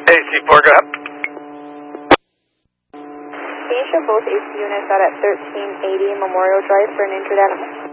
AC4, go ahead. Can you show both AC units out at 1380 Memorial Drive for an injured animal?